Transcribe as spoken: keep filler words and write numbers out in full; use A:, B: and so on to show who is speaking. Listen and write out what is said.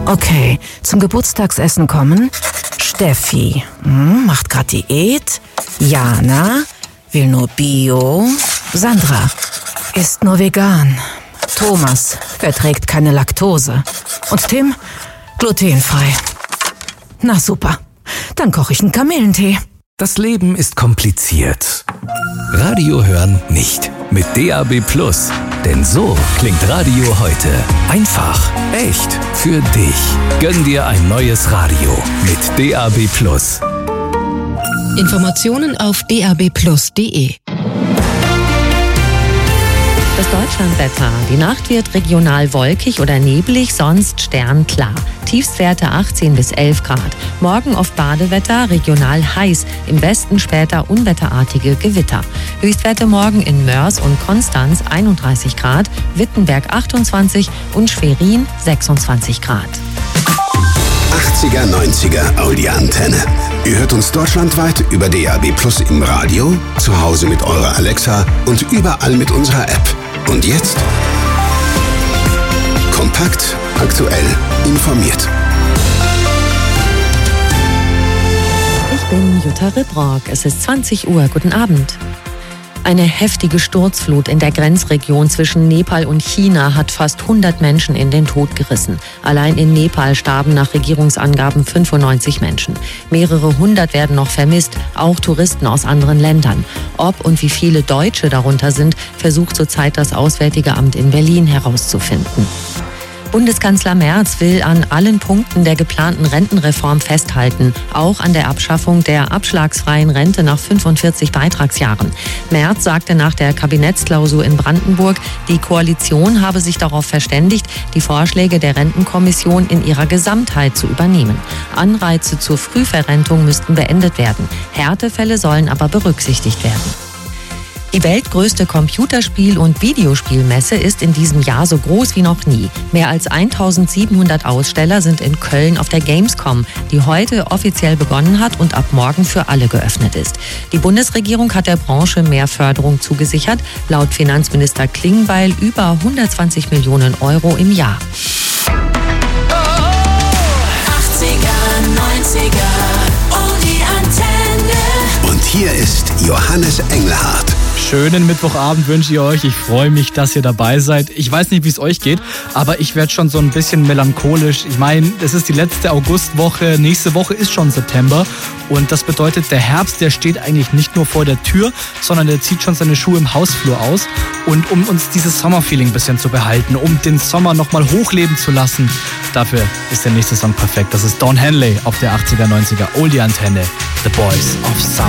A: Okay, zum Geburtstagsessen kommen Steffi, hm, macht grad Diät. Jana will nur Bio. Sandra isst nur vegan. Thomas verträgt keine Laktose. Und Tim glutenfrei. Na super, dann koche ich einen Kamillentee.
B: Das Leben ist kompliziert. Radio hören nicht. Mit D A B Plus. Denn so klingt Radio heute. Einfach, echt, für dich. Gönn dir ein neues Radio mit D A B Plus.
C: Informationen auf d a b plus punkt d e. Das Deutschlandwetter. Die Nacht wird regional wolkig oder neblig, sonst sternklar. Tiefstwerte achtzehn bis elf Grad. Morgen oft Badewetter, regional heiß. Im Westen später unwetterartige Gewitter. Höchstwerte morgen in Mörs und Konstanz einunddreißig Grad, Wittenberg achtundzwanzig und Schwerin sechsundzwanzig Grad.
D: achtziger, neunziger Audi-Antenne. Ihr hört uns deutschlandweit über D A B Plus im Radio, zu Hause mit eurer Alexa und überall mit unserer App. Und jetzt? Kompakt, aktuell, informiert.
C: Ich bin Jutta Ribrock. Es ist zwanzig Uhr. Guten Abend. Eine heftige Sturzflut in der Grenzregion zwischen Nepal und China hat fast hundert Menschen in den Tod gerissen. Allein in Nepal starben nach Regierungsangaben fünfundneunzig Menschen. Mehrere hundert werden noch vermisst, auch Touristen aus anderen Ländern. Ob und wie viele Deutsche darunter sind, versucht zurzeit das Auswärtige Amt in Berlin herauszufinden. Bundeskanzler Merz will an allen Punkten der geplanten Rentenreform festhalten, auch an der Abschaffung der abschlagsfreien Rente nach fünfundvierzig Beitragsjahren. Merz sagte nach der Kabinettsklausur in Brandenburg, die Koalition habe sich darauf verständigt, die Vorschläge der Rentenkommission in ihrer Gesamtheit zu übernehmen. Anreize zur Frühverrentung müssten beendet werden. Härtefälle sollen aber berücksichtigt werden. Die weltgrößte Computerspiel- und Videospielmesse ist in diesem Jahr so groß wie noch nie. Mehr als eintausendsiebenhundert Aussteller sind in Köln auf der Gamescom, die heute offiziell begonnen hat und ab morgen für alle geöffnet ist. Die Bundesregierung hat der Branche mehr Förderung zugesichert, laut Finanzminister Klingbeil über hundertzwanzig Millionen Euro im Jahr.
E: achtziger, neunziger, oh die Antenne.
D: Und hier ist Johannes Engelhardt.
F: Schönen Mittwochabend wünsche ich euch. Ich freue mich, dass ihr dabei seid. Ich weiß nicht, wie es euch geht, aber ich werde schon so ein bisschen melancholisch. Ich meine, es ist die letzte Augustwoche. Nächste Woche ist schon September. Und das bedeutet, der Herbst, der steht eigentlich nicht nur vor der Tür, sondern der zieht schon seine Schuhe im Hausflur aus. Und um uns dieses Sommerfeeling ein bisschen zu behalten, um den Sommer nochmal hochleben zu lassen, dafür ist der nächste Song perfekt. Das ist Don Henley auf der achtziger, neunziger Oldie-Antenne. The Boys of Summer.